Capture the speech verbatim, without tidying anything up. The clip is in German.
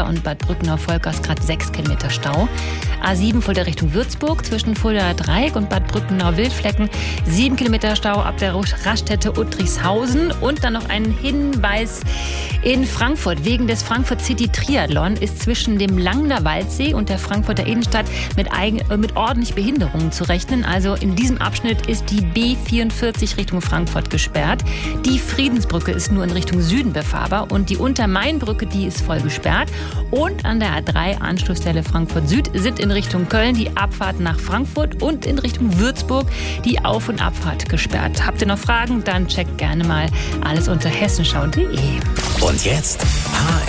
Fulda und Bad Brückenau-Volkers gerade sechs Kilometer Stau. A sieben Fulda Richtung Würzburg zwischen Fulda Dreieck und Bad Brückenau-Wildflecken. sieben Kilometer Stau ab der Raststätte Uttrichshausen. Und dann noch ein Hinweis in Frankfurt. Wegen des Frankfurt City Triathlon ist zwischen dem Langner Waldsee und der Frankfurter Innenstadt mit, eigen, äh, mit ordentlich Behinderungen zu rechnen. Also in diesem Abschnitt ist die B vierundvierzig Richtung Frankfurt gesperrt. Die Friedensbrücke ist nur in Richtung Süden befahrbar und die Untermainbrücke, die ist voll gesperrt. Und an der A drei Anschlussstelle Frankfurt Süd sind in Richtung Köln die Abfahrt nach Frankfurt und in Richtung Würzburg die Auf- und Abfahrt gesperrt. Habt ihr noch Fragen? Dann checkt gerne mal alles unter hessenschau punkt de. Und jetzt H